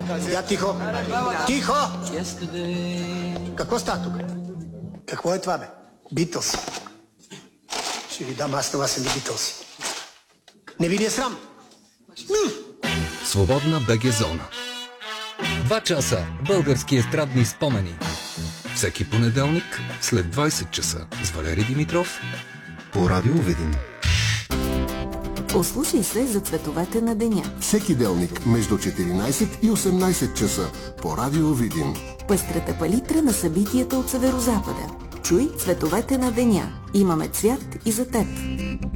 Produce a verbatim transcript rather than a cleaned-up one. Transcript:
Я тихо! Тихо! Какво става тук? Какво е това, бе? Битълс. Ще ви дам аз на вас едни Битълси. Не ви ли е срам? Свободна БГ зона. Два часа български естрадни спомени. Всеки понеделник след двайсет часа с Валери Димитров по Радио Видин. Послушай се за цветовете на деня. Всеки делник между четиринайсет и осемнайсет часа по Радио Видин. Пъстрата палитра на събитията от Северозапада. Чуй цветовете на деня. Имаме цвят и за теб.